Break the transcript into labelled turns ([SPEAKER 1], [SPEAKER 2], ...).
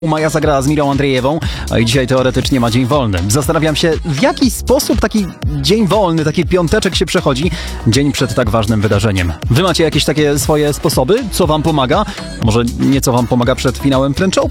[SPEAKER 1] Maja zagrała z Mirą Andrzejewą, a i dzisiaj teoretycznie ma dzień wolny. Zastanawiam się, w jaki sposób taki dzień wolny, taki piąteczek się przechodzi dzień przed tak ważnym wydarzeniem. Wy macie jakieś takie swoje sposoby? Co wam pomaga? Może nieco wam pomaga przed finałem Trend Show?